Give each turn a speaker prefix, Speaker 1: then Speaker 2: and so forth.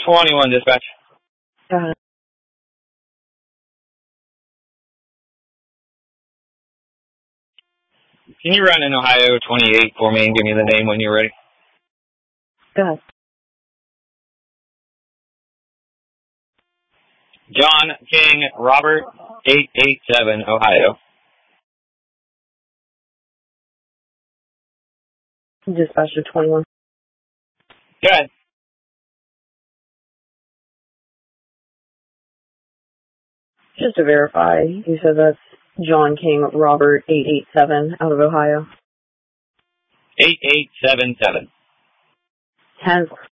Speaker 1: 21 dispatch.
Speaker 2: Got it.
Speaker 1: Can you run in Ohio 28 for me and give me the name when you're ready?
Speaker 2: Go ahead.
Speaker 1: John King Robert 887 Ohio.
Speaker 2: Dispatcher 21.
Speaker 1: Go ahead.
Speaker 2: Just to verify, you said that's John King Robert 887 out of Ohio.
Speaker 1: 8877.
Speaker 2: 10